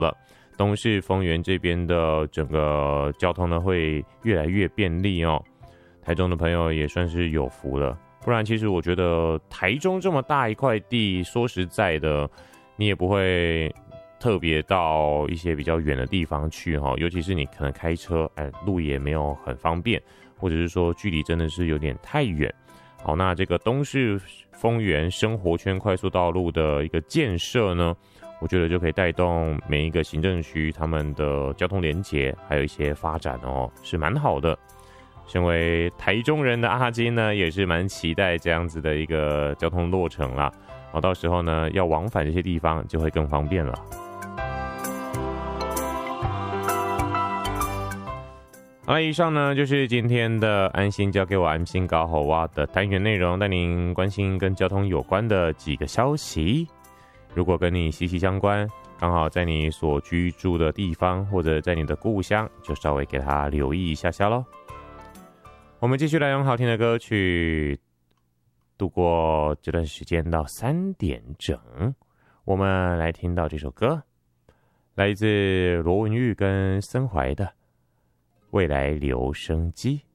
了。东势丰原这边的整个交通呢会越来越便利哦。台中的朋友也算是有福了，不然其实我觉得台中这么大一块地，说实在的，你也不会特别到一些比较远的地方去哈，尤其是你可能开车，路也没有很方便，或者是说距离真的是有点太远。好，那这个东势丰原生活圈快速道路的一个建设呢，我觉得就可以带动每一个行政区他们的交通连结，还有一些发展哦，是蛮好的。身为台中人的阿金呢，也是蛮期待这样子的一个交通落成啦。好，到时候呢，要往返这些地方就会更方便了。好了，以上呢就是今天的安心交给我安心搞好哇的单元内容，带您关心跟交通有关的几个消息。如果跟你息息相关，刚好在你所居住的地方或者在你的故乡，就稍微给他留意一下下咯。我们继续来用好听的歌曲度过这段时间到3点整。我们来听到这首歌，来自罗文玉跟森淮的未来留声机。